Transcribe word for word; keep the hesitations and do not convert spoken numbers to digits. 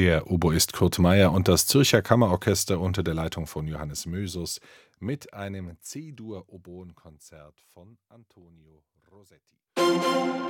Der Oboist Kurt Meyer und das Zürcher Kammerorchester unter der Leitung von Johannes Mösus mit einem C-Dur-Oboenkonzert von Antonio Rossetti.